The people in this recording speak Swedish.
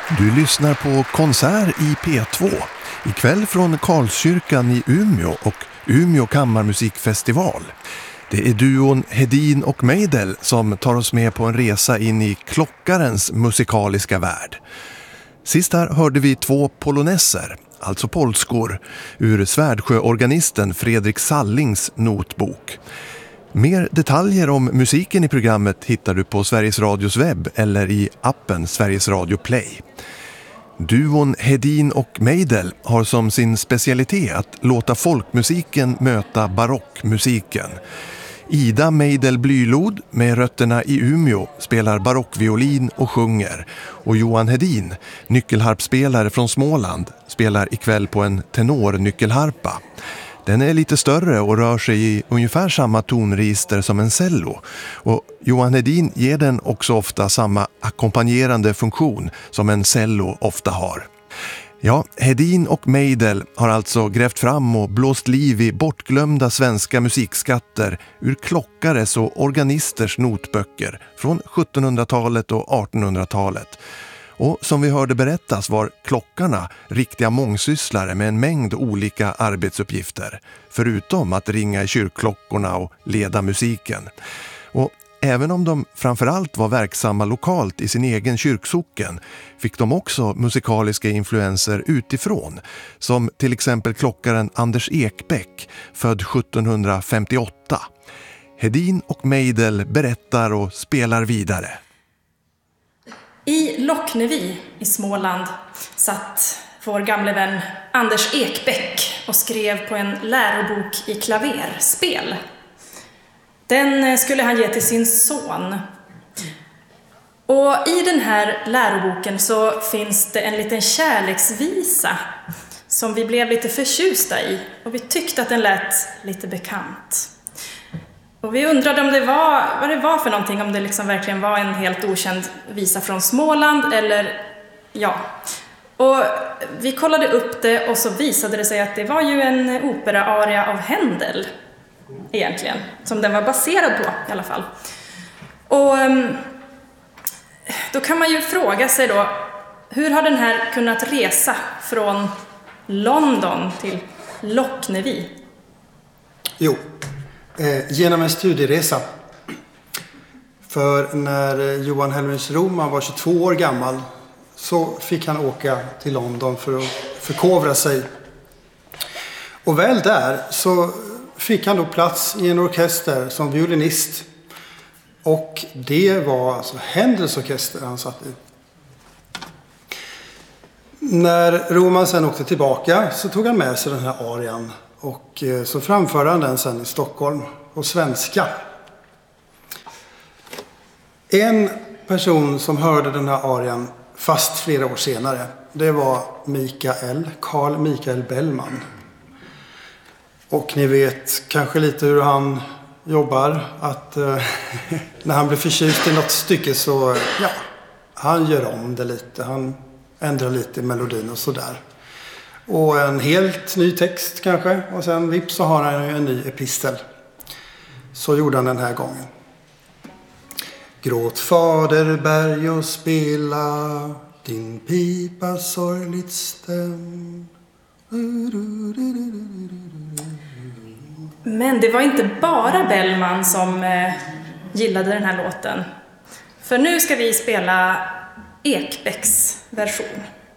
Du lyssnar på konsert i P2. Ikväll från Karlskyrkan i Umeå och Umeå kammarmusikfestival. Det är duon Hedin och Meidel som tar oss med på en resa in i klockarens musikaliska värld. Sist här hörde vi 2 polonesser, alltså polskor, ur Svärdsjöorganisten Fredrik Sallings notbok. Mer detaljer om musiken i programmet hittar du på Sveriges Radios webb eller i appen Sveriges Radio Play. Duon Hedin och Meidel har som sin specialitet att låta folkmusiken möta barockmusiken. Ida Meidel Blylod med rötterna i Umeå spelar barockviolin och sjunger. Och Johan Hedin, nyckelharpspelare från Småland, spelar ikväll på en tenornyckelharpa. Den är lite större och rör sig i ungefär samma tonregister som en cello. Och Johan Hedin ger den också ofta samma ackompanjerande funktion som en cello ofta har. Ja, Hedin och Meidel har alltså grävt fram och blåst liv i bortglömda svenska musikskatter ur klockares och organisters notböcker från 1700-talet och 1800-talet. Och som vi hörde berättas var klockarna riktiga mångsysslare med en mängd olika arbetsuppgifter, förutom att ringa i kyrkklockorna och leda musiken. Och även om de framförallt var verksamma lokalt i sin egen kyrksocken fick de också musikaliska influenser utifrån, som till exempel klockaren Anders Ekbäck, född 1758. Hedin och Meidel berättar och spelar vidare. I Locknevi i Småland satt vår gamle vän Anders Ekbäck och skrev på en lärobok i klaverspel. Den skulle han ge till sin son. Och i den här läroboken så finns det en liten kärleksvisa som vi blev lite förtjusta i. Och vi tyckte att den lät lite bekant. Och vi undrade om vad det var för någonting, om det liksom verkligen var en helt okänd visa från Småland eller ja. Och vi kollade upp det och så visade det sig att det var ju en operaaria av Händel egentligen, som den var baserad på i alla fall. Och då kan man ju fråga sig då, hur har den här kunnat resa från London till Locknevi? Jo, genom en studieresa. För när Johan Helmers Roman var 22 år gammal så fick han åka till London för att förkovra sig. Och väl där så fick han då plats i en orkester som violinist. Och det var alltså Händels orkester han satt i. När Roman sen åkte tillbaka så tog han med sig den här arian. Och så framförde han den sen i Stockholm på svenska. En person som hörde den här arian fast flera år senare, det var Carl Michael Bellman. Och ni vet kanske lite hur han jobbar, att när han blir förtjust i något stycke så han gör om det lite, han ändrar lite i melodin och sådär. Och en helt ny text kanske, och sen vips så har han en ny epistel. Så gjorde han den här gången. Gråt faderberg och spela din pipa sorgligt stäm. Men det var inte bara Bellman som gillade den här låten. För nu ska vi spela Ekbäcks version.